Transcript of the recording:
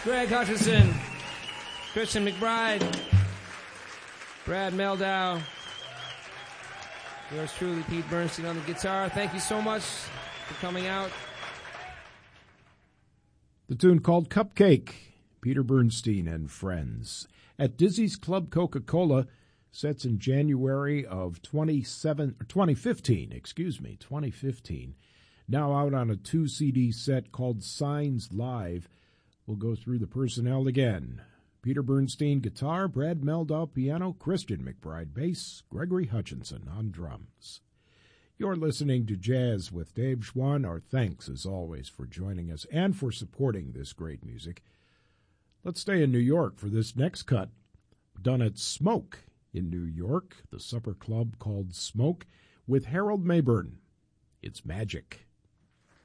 Greg Hutchinson, Christian McBride, Brad Meldau, yours truly, Pete Bernstein on the guitar. Thank you so much for coming out. The tune called Cupcake, Peter Bernstein and Friends. At Dizzy's Club Coca-Cola, sets in January of 2015. Now out on a 2-CD set called Signs Live. We'll go through the personnel again. Peter Bernstein, guitar, Brad Meldau, piano, Christian McBride, bass, Gregory Hutchinson on drums. You're listening to Jazz with Dave Schwann. Our thanks, as always, for joining us and for supporting this great music. Let's stay in New York for this next cut, done at Smoke in New York, the supper club called Smoke, with Harold Mayburn. It's Magic.